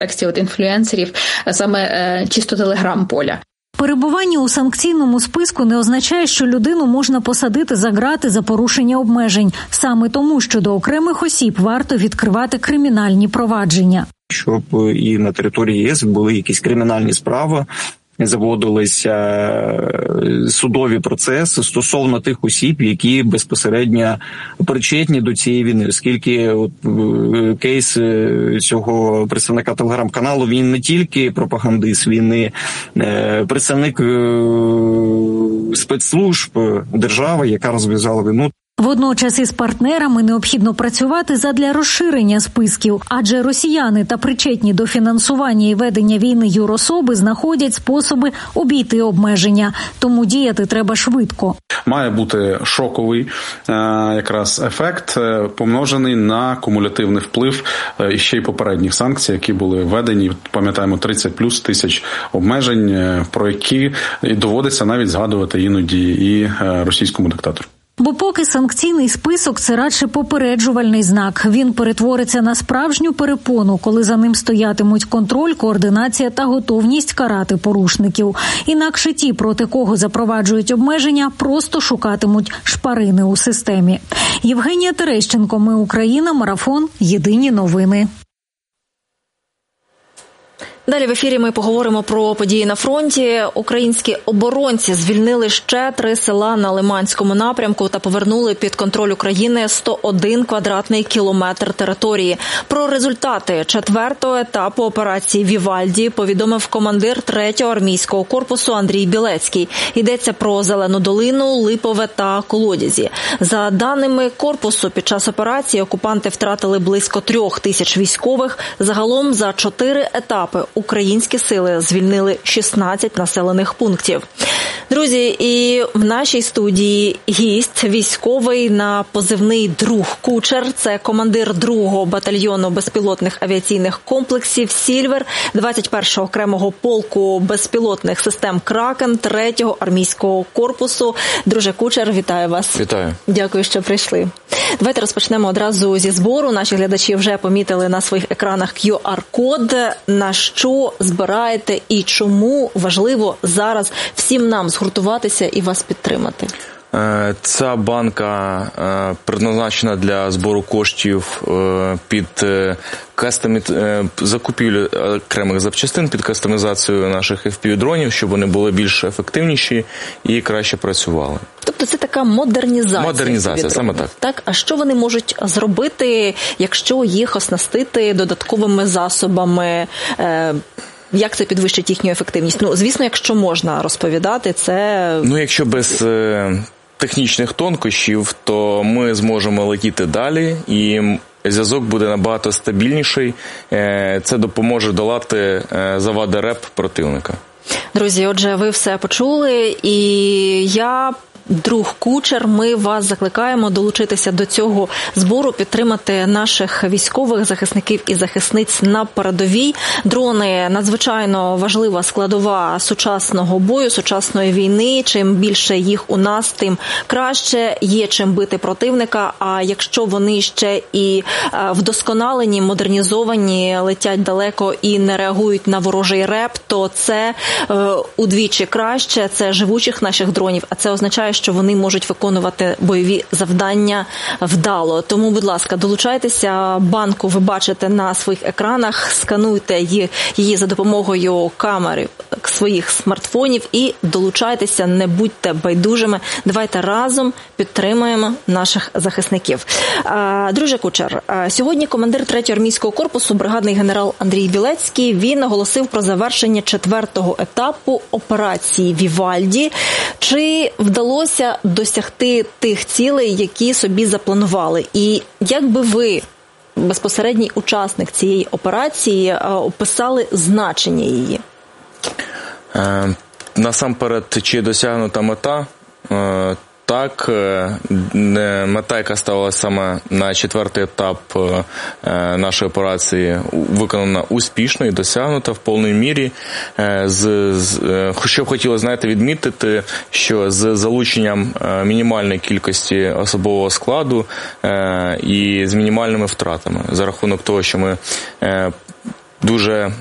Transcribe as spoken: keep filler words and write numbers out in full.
тексті от інфлюенсерів саме е, чисто телеграм-поля. Перебування у санкційному списку не означає, що людину можна посадити за ґрати за порушення обмежень. Саме тому, що до окремих осіб варто відкривати кримінальні провадження. Щоб і на території ЄС були якісь кримінальні справи, заводилися судові процеси стосовно тих осіб, які безпосередньо причетні до цієї війни, оскільки от кейс цього представника телеграм-каналу, він не тільки пропагандист, він і представник спецслужб держави, яка розв'язала війну. Водночас із партнерами необхідно працювати задля розширення списків, адже росіяни та причетні до фінансування і ведення війни юрособи знаходять способи обійти обмеження. Тому діяти треба швидко. Має бути шоковий е, якраз ефект, е, помножений на кумулятивний вплив е, ще й попередніх санкцій, які були введені. Пам'ятаємо, тридцять плюс тисяч обмежень, е, про які доводиться навіть згадувати іноді і е, російському диктатору. Бо поки санкційний список – це радше попереджувальний знак. Він перетвориться на справжню перепону, коли за ним стоятимуть контроль, координація та готовність карати порушників. Інакше ті, проти кого запроваджують обмеження, просто шукатимуть шпарини у системі. Євгенія Терещенко, Ми Україна, Марафон, Єдині новини. Далі в ефірі ми поговоримо про події на фронті. Українські оборонці звільнили ще три села на Лиманському напрямку та повернули під контроль України сто один квадратний кілометр території. Про результати четвертого етапу операції «Вівальді» повідомив командир третього армійського корпусу Андрій Білецький. Йдеться про Зелену долину, Липове та Колодязі. За даними корпусу, під час операції окупанти втратили близько трьох тисяч військових. Загалом за чотири етапи українські сили звільнили шістнадцять населених пунктів. Друзі, і в нашій студії гість військовий на позивний «Друг Кучер». Це командир другого батальйону безпілотних авіаційних комплексів «Сільвер», двадцять першого окремого полку безпілотних систем «Кракен», третього армійського корпусу. Друже Кучер, вітаю вас. Вітаю. Дякую, що прийшли. Давайте розпочнемо одразу зі збору. Наші глядачі вже помітили на своїх екранах кью ар-код. На що збираєте і чому важливо зараз всім нам згуртуватися і вас підтримати? Ця банка призначена для збору коштів під кастомі... закупівлю окремих запчастин, під кастомізацію наших еф пі ві-дронів, щоб вони були більш ефективніші і краще працювали. Тобто це така модернізація? Модернізація, саме так. Так, а що вони можуть зробити, якщо їх оснастити додатковими засобами? Як це підвищить їхню ефективність? Ну, звісно, якщо можна розповідати, це... Ну, якщо без технічних тонкощів, то ми зможемо летіти далі, і зв'язок буде набагато стабільніший. Це допоможе долати завади РЕП противника. Друзі, отже, ви все почули, і я... Друг Кучер, ми вас закликаємо долучитися до цього збору, підтримати наших військових захисників і захисниць на передовій. Дрони – надзвичайно важлива складова сучасного бою, сучасної війни. Чим більше їх у нас, тим краще. Є чим бити противника, а якщо вони ще і вдосконалені, модернізовані, летять далеко і не реагують на ворожий реп, то це удвічі краще. Це живучих наших дронів, а це означає, що вони можуть виконувати бойові завдання вдало. Тому, будь ласка, долучайтеся. Банку ви бачите на своїх екранах, скануйте її, її за допомогою камери своїх смартфонів і долучайтеся, не будьте байдужими. Давайте разом підтримаємо наших захисників. Друже Кучер, сьогодні командир третього армійського корпусу, бригадний генерал Андрій Білецький, він наголосив про завершення четвертого етапу операції «Вівальді». Чи вдалося досягти тих цілей, які собі запланували? І як би ви, безпосередній учасник цієї операції, описали значення її? Е, насамперед, чи досягнута мета? Е, Так, мета, яка ставилася саме на четвертий етап нашої операції, виконана успішно і досягнута в повній мірі. З, з, що б хотілося, знаєте, відмітити, що з залученням мінімальної кількості особового складу і з мінімальними втратами. За рахунок того, що ми дуже